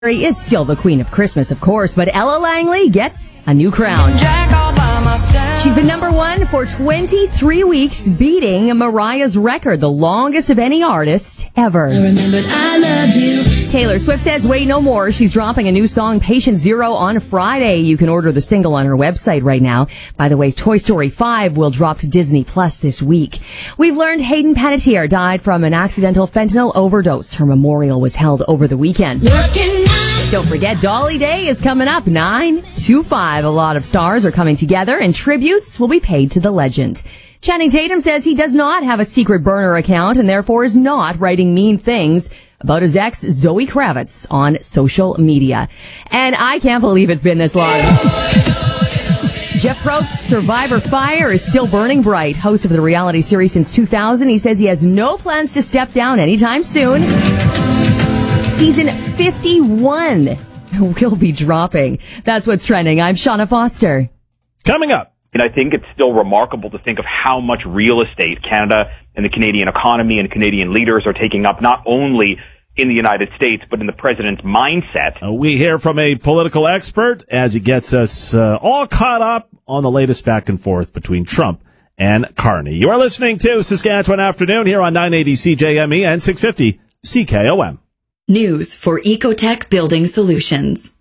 Is still the queen of Christmas, of course, but Ella Langley gets a new crown. She's been number one for 23 weeks, beating Mariah's record, the longest of any artist ever. I remembered I loved you. Taylor Swift says, wait no more. She's dropping a new song, Patient Zero, on Friday. You can order the single on her website right now. By the way, Toy Story 5 will drop to Disney Plus this week. We've learned Hayden Panettiere died from an accidental fentanyl overdose. Her memorial was held over the weekend. Don't forget, Dolly Day is coming up 9/25. A lot of stars are coming together, and tributes will be paid to the legend. Channing Tatum says he does not have a secret burner account and therefore is not writing mean things about his ex, Zoe Kravitz, on social media. And I can't believe it's been this long. Jeff Probst's Survivor Fire is still burning bright. Host of the reality series since 2000, he says he has no plans to step down anytime soon. Season 51 will be dropping. That's what's trending. I'm Shauna Foster. Coming up. And I think it's still remarkable to think of how much real estate Canada and the Canadian economy and Canadian leaders are taking up, not only in the United States, but in the president's mindset. We hear from a political expert as he gets us all caught up on the latest back and forth between Trump and Carney. You are listening to Saskatchewan Afternoon here on 980 CJME and 650 CKOM. News for Ecotech Building Solutions.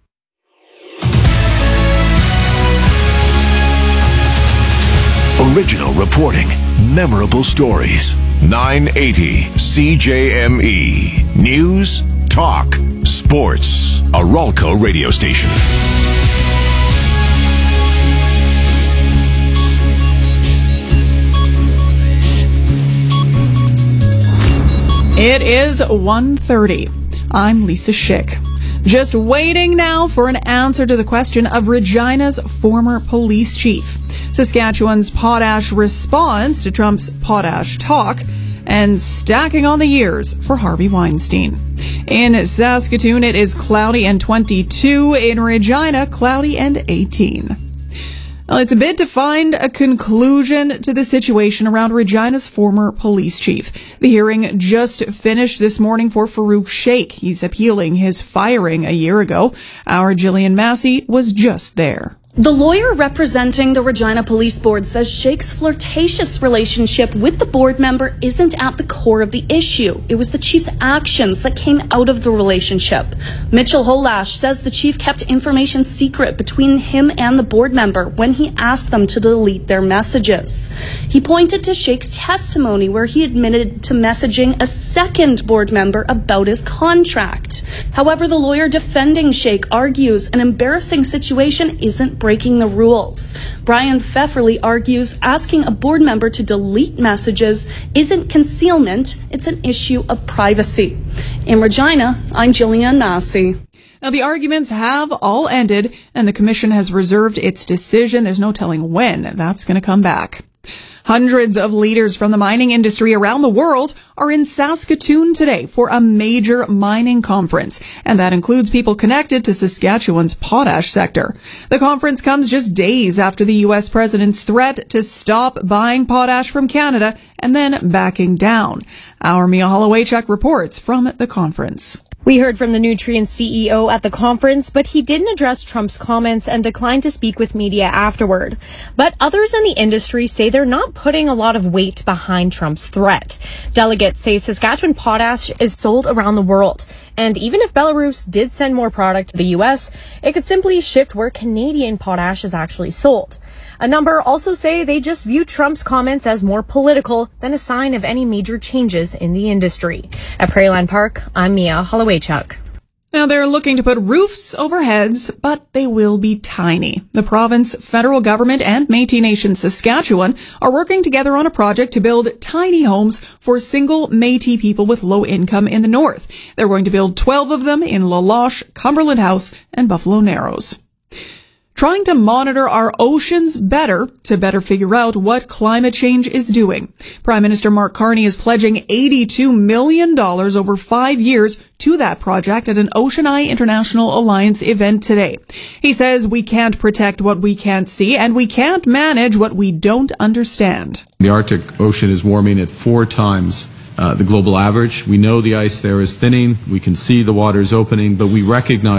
Original reporting, memorable stories. 980 CJME. News, talk, sports. A Ralco radio station. It is 1:30. I'm Lisa Schick. Just waiting now for an answer to the question of Regina's former police chief, Saskatchewan's potash response to Trump's potash talk, and stacking on the years for Harvey Weinstein. In Saskatoon, it is cloudy and 22. In Regina, cloudy and 18. Well, it's a bit to find a conclusion to the situation around Regina's former police chief. The hearing just finished this morning for Farouk Sheikh. He's appealing his firing a year ago. Our Jillian Massey was just there. The lawyer representing the Regina Police Board says Sheikh's flirtatious relationship with the board member isn't at the core of the issue. It was the chief's actions that came out of the relationship. Mitchell Holash says the chief kept information secret between him and the board member when he asked them to delete their messages. He pointed to Sheikh's testimony where he admitted to messaging a second board member about his contract. However, the lawyer defending Sheikh argues an embarrassing situation isn't breaking the rules. Brian Pfefferly argues asking a board member to delete messages isn't concealment, it's an issue of privacy. In Regina, I'm Jillian Massey. Now, the arguments have all ended, and the commission has reserved its decision. There's no telling when that's going to come back. Hundreds of leaders from the mining industry around the world are in Saskatoon today for a major mining conference, and that includes people connected to Saskatchewan's potash sector. The conference comes just days after the U.S. president's threat to stop buying potash from Canada and then backing down. Our Mia Hollowaychuk reports from the conference. We heard from the Nutrien CEO at the conference, but he didn't address Trump's comments and declined to speak with media afterward. But others in the industry say they're not putting a lot of weight behind Trump's threat. Delegates say Saskatchewan potash is sold around the world. And even if Belarus did send more product to the U.S., it could simply shift where Canadian potash is actually sold. A number also say they just view Trump's comments as more political than a sign of any major changes in the industry. At Prairieland Park, I'm Mia Hollowaychuk. Now, they're looking to put roofs over heads, but they will be tiny. The province, federal government, and Métis Nation Saskatchewan are working together on a project to build tiny homes for single Métis people with low income in the north. They're going to build 12 of them in La Loche, Cumberland House, and Buffalo Narrows. Trying to monitor our oceans better to better figure out what climate change is doing. Prime Minister Mark Carney is pledging $82 million over 5 years to that project at an Ocean Eye International Alliance event today. He says we can't protect what we can't see and we can't manage what we don't understand. The Arctic Ocean is warming at 4 times the global average. We know the ice there is thinning. We can see the waters opening, but we recognize